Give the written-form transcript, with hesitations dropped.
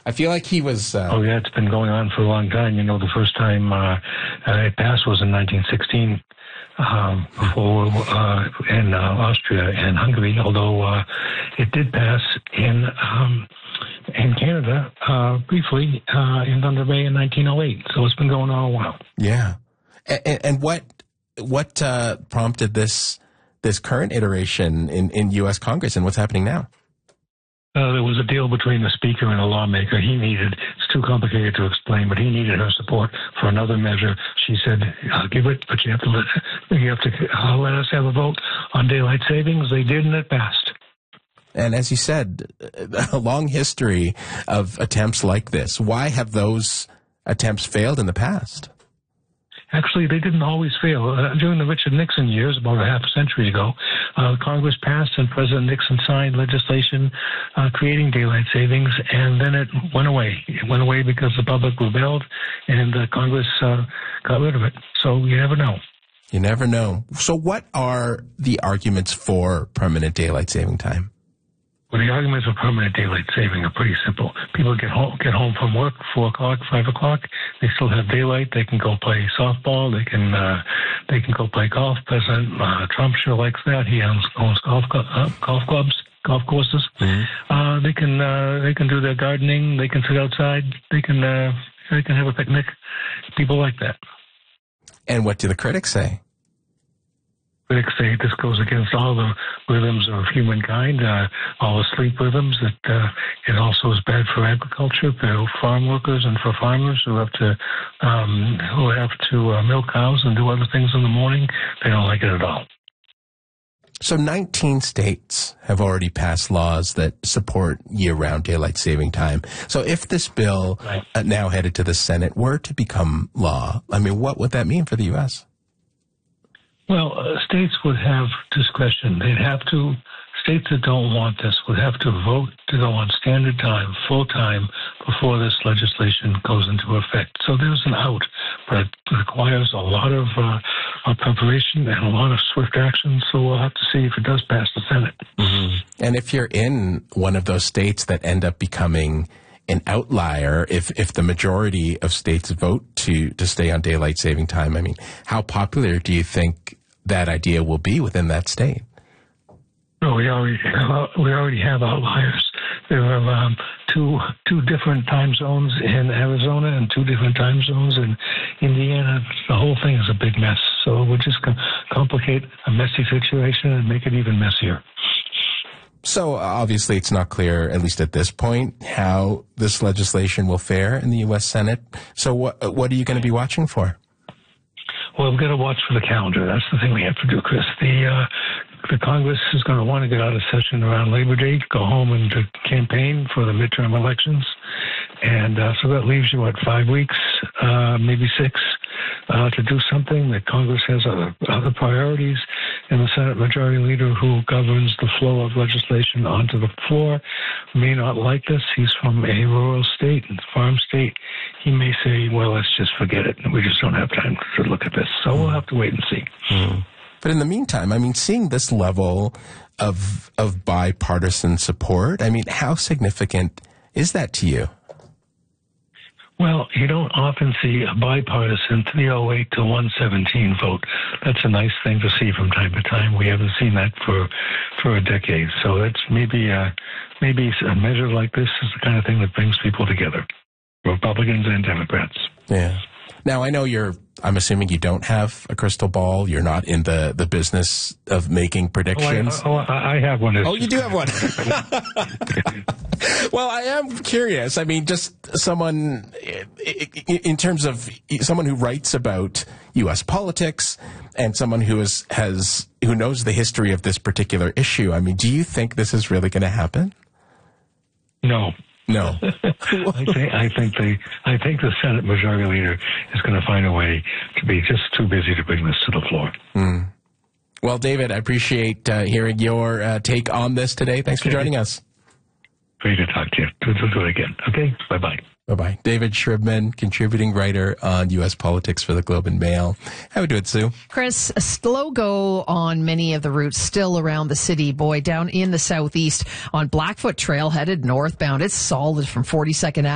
I feel like he was... Oh, yeah, it's been going on for a long time. You know, the first time it passed was in 1916 in Austria and Hungary, although it did pass in Canada briefly in Thunder Bay in 1908. So it's been going on a while. Yeah. And what prompted this current iteration in U.S. Congress, and what's happening now? There was a deal between the speaker and a lawmaker. It's too complicated to explain, but he needed her support for another measure. She said, "I'll give it, but you have to let us have a vote on daylight savings." They did, and it passed. And as you said, a long history of attempts like this. Why have those attempts failed in the past? Actually, they didn't always fail. During the Richard Nixon years, about a half a century ago, Congress passed and President Nixon signed legislation creating daylight savings, and then it went away. It went away because the public rebelled, and Congress got rid of it. So you never know. You never know. So what are the arguments for permanent daylight saving time? Well, the arguments for permanent daylight saving are pretty simple. People get home from work, 4 o'clock, 5 o'clock. They still have daylight. They can go play softball. They can go play golf. President Trump sure likes that. He owns golf clubs, golf courses. Mm-hmm. They can do their gardening. They can sit outside. They can have a picnic. People like that. And what do the critics say? Critics say this goes against all the rhythms of humankind, all the sleep rhythms, that it also is bad for agriculture, for farm workers and for farmers who have to milk cows and do other things in the morning. They don't like it at all. So 19 states have already passed laws that support year-round daylight saving time. So if this bill, now headed to the Senate, were to become law, I mean, what would that mean for the U.S.? Well, states would have discretion. States that don't want this would have to vote to go on standard time, full time, before this legislation goes into effect. So there's an out, but it requires a lot of preparation and a lot of swift action. So we'll have to see if it does pass the Senate. Mm-hmm. And if you're in one of those states that end up becoming an outlier, if the majority of states vote to stay on daylight saving time, I mean, how popular do you think that idea will be within that state? No, we already have outliers. There are two different time zones in Arizona and 2 different time zones in Indiana. The whole thing is a big mess. So we'll just complicate a messy situation and make it even messier. So obviously it's not clear, at least at this point, how this legislation will fare in the U.S. Senate. So what are you going to be watching for? Well, we've got to watch for the calendar. That's the thing we have to do, Chris. The Congress is going to want to get out of session around Labor Day, go home and campaign for the midterm elections. And so that leaves you, 5 weeks, maybe 6, to do something. That Congress has other priorities, and the Senate Majority Leader, who governs the flow of legislation onto the floor, may not like this. He's from a rural state, a farm state. He may say, well, let's just forget it. We just don't have time to look at this. So we'll have to wait and see. Mm. But in the meantime, I mean, seeing this level of bipartisan support, I mean, how significant is that to you? Well, you don't often see a bipartisan 308 to 117 vote. That's a nice thing to see from time to time. We haven't seen that for a decade. So that's maybe a measure like this is the kind of thing that brings people together, Republicans and Democrats. Yeah. Now, I know I'm assuming you don't have a crystal ball. You're not in the business of making predictions. I have one. Oh, you do have one. Well, I am curious. I mean, just someone, in terms of someone who writes about U.S. politics and someone who knows the history of this particular issue. I mean, do you think this is really going to happen? No. No. I think the Senate Majority Leader is going to find a way to be just too busy to bring this to the floor. Mm. Well, David, I appreciate hearing your take on this today. Thanks for joining us. Great to talk to you. We'll do it again. Okay? Bye-bye. Bye-bye. David Shribman, contributing writer on U.S. politics for the Globe and Mail. How we doing, Sue? Chris, a slow go on many of the routes still around the city. Boy, down in the southeast on Blackfoot Trail headed northbound, it's solid from 42nd Avenue